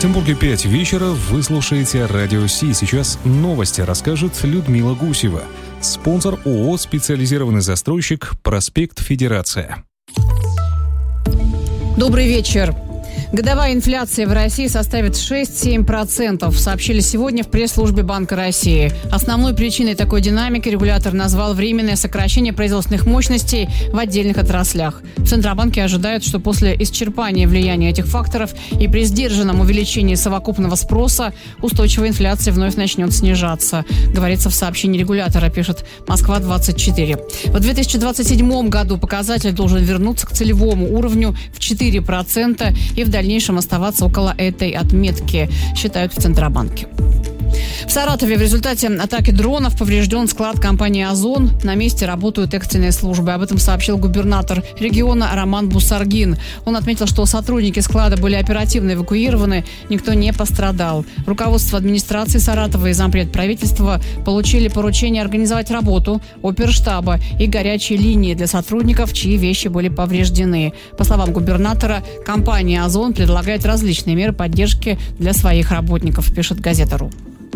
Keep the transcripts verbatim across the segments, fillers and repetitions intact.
Екатеринбурге пять вечера. Вы слушаете Радио Си. Сейчас новости расскажет Людмила Гусева. Спонсор ООО «Специализированный застройщик», проспект Федерация. Добрый вечер. Годовая инфляция в России составит шесть-семь процентов, сообщили сегодня в пресс-службе Банка России. Основной причиной такой динамики регулятор назвал временное сокращение производственных мощностей в отдельных отраслях. В Центробанке ожидают, что после исчерпания влияния этих факторов и при сдержанном увеличении совокупного спроса устойчивая инфляция вновь начнет снижаться, говорится в сообщении регулятора, пишет Москва двадцать четыре. В две тысячи двадцать седьмом году показатель должен вернуться к целевому уровню в четыре процента и в дальнейшем оставаться около этой отметки, считают в Центробанке. В Саратове в результате атаки дронов поврежден склад компании «Озон». На месте работают экстренные службы. Об этом сообщил губернатор региона Роман Бусаргин. Он отметил, что сотрудники склада были оперативно эвакуированы, никто не пострадал. Руководство администрации Саратова и зампред правительства получили поручение организовать работу оперштаба и горячие линии для сотрудников, чьи вещи были повреждены. По словам губернатора, компания «Озон» предлагает различные меры поддержки для своих работников, пишет газета.ру.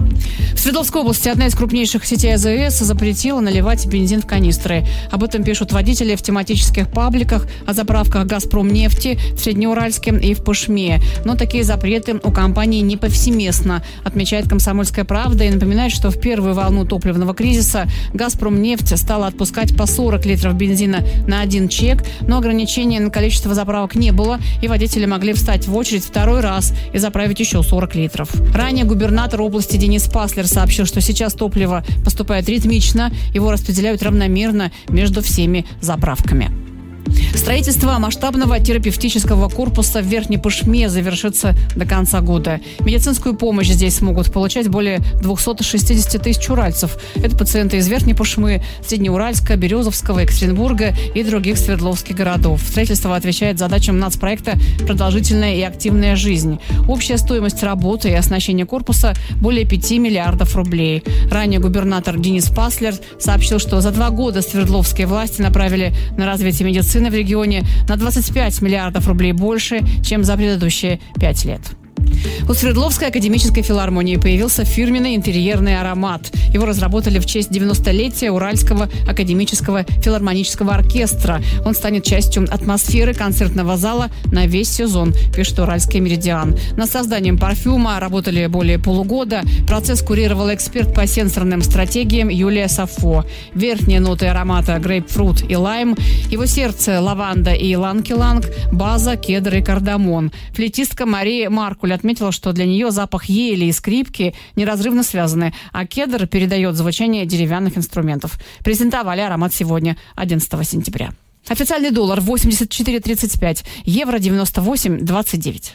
В Свердловской области одна из крупнейших сетей АЗС запретила наливать бензин в канистры. Об этом пишут водители в тематических пабликах о заправках «Газпромнефти» в Среднеуральске и в Пышме. Но такие запреты у компании не повсеместно, отмечает «Комсомольская правда» и напоминает, что в первую волну топливного кризиса «Газпромнефть» стала отпускать по сорок литров бензина на один чек, но ограничения на количество заправок не было, и водители могли встать в очередь второй раз и заправить еще сорок литров. Ранее губернатор области Денис Паслер сообщил, что сейчас топливо поступает ритмично, его распределяют равномерно между всеми заправками. Строительство масштабного терапевтического корпуса в Верхней Пышме завершится до конца года. Медицинскую помощь здесь смогут получать более двести шестьдесят тысяч уральцев. Это пациенты из Верхней Пышмы, Среднеуральска, Березовского, Екатеринбурга и других свердловских городов. Строительство отвечает задачам нацпроекта «Продолжительная и активная жизнь». Общая стоимость работы и оснащения корпуса более пяти миллиардов рублей. Ранее губернатор Денис Паслер сообщил, что за два года свердловские власти направили на развитие медицины в регионе на двадцать пять миллиардов рублей больше, чем за предыдущие пять лет. У Свердловской академической филармонии появился фирменный интерьерный аромат. Его разработали в честь девяностолетия Уральского академического филармонического оркестра. Он станет частью атмосферы концертного зала на весь сезон, пишет Уральский Меридиан. Над созданием парфюма работали более полугода. Процесс курировал эксперт по сенсорным стратегиям Юлия Сафо. Верхние ноты аромата грейпфрут и лайм. Его сердце лаванда и иланг-иланг, база, кедр и кардамон. Флейтистка Мария Маркуль отметила, что для нее запах ели и скрипки неразрывно связаны, а кедр передает звучание деревянных инструментов. Презентовали аромат сегодня, одиннадцатого сентября. Официальный доллар восемьдесят четыре тридцать пять, евро девяносто восемь двадцать девять.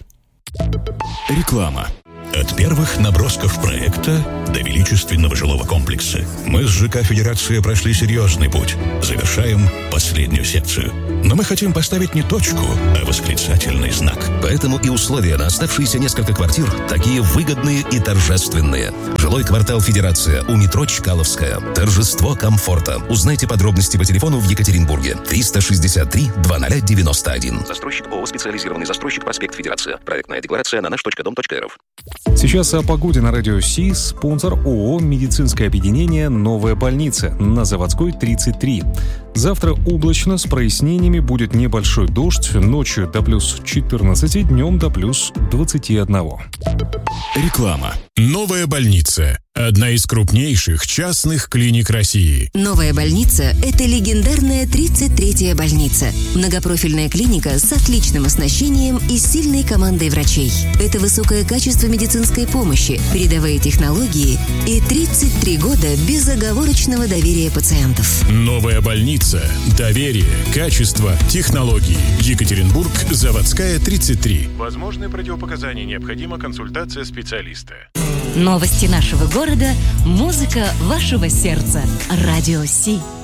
Реклама. От первых набросков проекта до величественного жилого комплекса мы с ЖК «Федерация» прошли серьезный путь. Завершаем последнюю секцию. Но мы хотим поставить не точку, а восклицательный знак. Поэтому и условия на оставшиеся несколько квартир такие выгодные и торжественные. Жилой квартал «Федерация» у метро Чкаловская. Торжество комфорта. Узнайте подробности по телефону в Екатеринбурге. триста шестьдесят три двадцать девяносто один. Застройщик ООО «Специализированный застройщик», проспект Федерация. Проектная декларация на наш точка дом точка эр эф. Сейчас о погоде на Радио Си. Спонсор ООО «Медицинское объединение. Новая больница» на Заводской тридцать три. Завтра облачно, с прояснениями, будет небольшой дождь. Ночью до плюс четырнадцати, днем до плюс двадцати одного. Реклама. Новая больница. Одна из крупнейших частных клиник России. Новая больница – это легендарная тридцать третья больница. Многопрофильная клиника с отличным оснащением и сильной командой врачей. Это высокое качество медицинской помощи, передовые технологии и тридцать три года безоговорочного доверия пациентов. Новая больница. Доверие, качество, технологии. Екатеринбург, Заводская, тридцать три. Возможны противопоказания, необходима консультация специалиста. Новости нашего города, музыка вашего сердца. Радио Си.